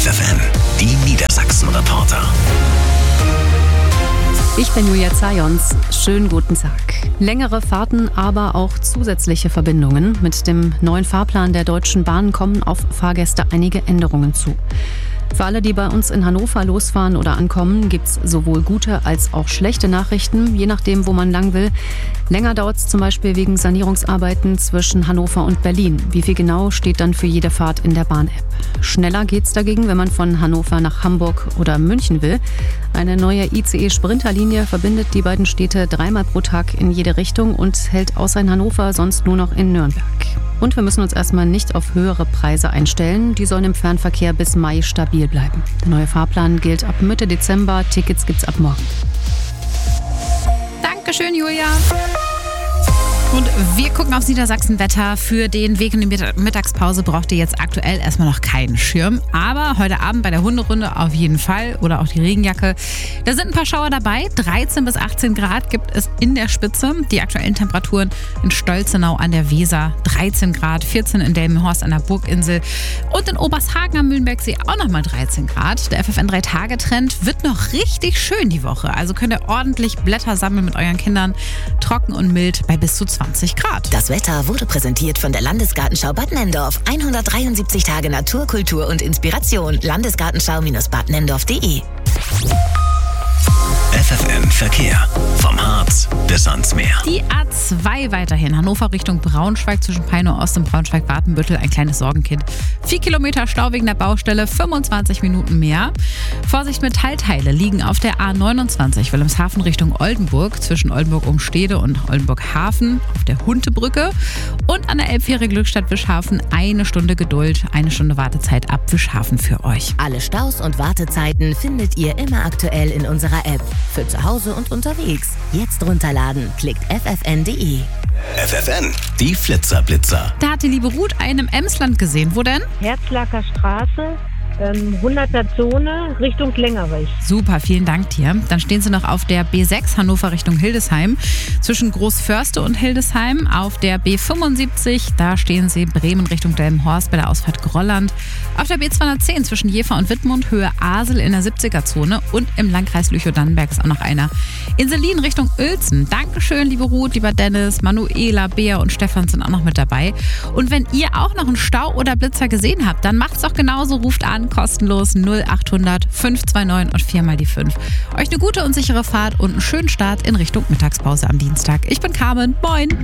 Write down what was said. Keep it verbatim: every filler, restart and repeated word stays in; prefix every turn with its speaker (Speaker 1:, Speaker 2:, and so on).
Speaker 1: F F N, die Niedersachsen-Reporter.
Speaker 2: Ich bin Julia Zajons. Schönen guten Tag. Längere Fahrten, aber auch zusätzliche Verbindungen. Mit dem neuen Fahrplan der Deutschen Bahn kommen auf Fahrgäste einige Änderungen zu. Für alle, die bei uns in Hannover losfahren oder ankommen, gibt es sowohl gute als auch schlechte Nachrichten, je nachdem, wo man lang will. Länger dauert es zum Beispiel wegen Sanierungsarbeiten zwischen Hannover und Berlin. Wie viel genau, steht dann für jede Fahrt in der Bahn-App. Schneller geht es dagegen, wenn man von Hannover nach Hamburg oder München will. Eine neue I C E-Sprinterlinie verbindet die beiden Städte dreimal pro Tag in jede Richtung und hält außer in Hannover sonst nur noch in Nürnberg. Und wir müssen uns erstmal nicht auf höhere Preise einstellen. Die sollen im Fernverkehr bis Mai stabil bleiben. Der neue Fahrplan gilt ab Mitte Dezember. Tickets gibt's ab morgen.
Speaker 3: Dankeschön, Julia. Und wir gucken aufs Niedersachsen-Wetter. Für den Weg in die Mittagspause braucht ihr jetzt aktuell erstmal noch keinen Schirm. Aber heute Abend bei der Hunderunde auf jeden Fall. Oder auch die Regenjacke. Da sind ein paar Schauer dabei. dreizehn bis achtzehn Grad gibt es in der Spitze. Die aktuellen Temperaturen in Stolzenau an der Weser dreizehn Grad. vierzehn in Delmenhorst an der Burginsel. Und in Obersthagen am Mühlenbergsee auch nochmal dreizehn Grad. Der F F N drei Tage Trend wird noch richtig schön die Woche. Also könnt ihr ordentlich Blätter sammeln mit euren Kindern. Trocken und mild bei bis zu zwanzig Grad.
Speaker 4: Das Wetter wurde präsentiert von der Landesgartenschau Bad Nenndorf. hundertdreiundsiebzig Tage Natur, Kultur und Inspiration. Landesgartenschau-bad nenndorf punkt de.
Speaker 1: F F N Verkehr. Vom Harz bis ans Meer.
Speaker 3: Die A zwei weiterhin. Hannover Richtung Braunschweig zwischen Peine Ost und Braunschweig-Watenbüttel. Ein kleines Sorgenkind. Vier Kilometer Stau wegen der Baustelle. fünfundzwanzig Minuten mehr. Vorsicht, Metallteile liegen auf der A neunundzwanzig. Wilhelmshaven Richtung Oldenburg. Zwischen Oldenburg-Umstede und Oldenburg-Hafen. Auf der Huntebrücke. Und an der Elbfähre Glückstadt-Wischhafen. Eine Stunde Geduld. Eine Stunde Wartezeit ab Wischhafen für euch.
Speaker 4: Alle Staus und Wartezeiten findet ihr immer aktuell in unserer App. Für zu Hause und unterwegs. Jetzt runterladen. Klickt f f n punkt de.
Speaker 1: F F N, die Flitzerblitzer.
Speaker 3: Da hat die liebe Ruth einen im Emsland gesehen. Wo denn?
Speaker 5: Herzlaker Straße, ähm, hunderter Zone, Richtung Längerich.
Speaker 3: Super, vielen Dank dir. Dann stehen Sie noch auf der B sechs Hannover Richtung Hildesheim. Zwischen Großförste und Hildesheim. Auf der B fünfundsiebzig, da stehen Sie Bremen Richtung Delmenhorst bei der Ausfahrt Grolland. Auf der B zweihundertzehn zwischen Jever und Wittmund, Höhe Asel in der siebziger Zone. Und im Landkreis Lüchow-Dannenberg ist auch noch einer. In Selin Richtung Uelzen. Dankeschön, liebe Ruth, lieber Dennis, Manuela, Bea und Stefan sind auch noch mit dabei. Und wenn ihr auch noch einen Stau oder Blitzer gesehen habt, dann macht's doch genauso. Ruft an, kostenlos null achthundert fünf zwei neun und viermal die fünf. Euch eine gute und sichere Fahrt und einen schönen Start in Richtung Mittagspause am Dienstag. Ich bin Carmen. Moin.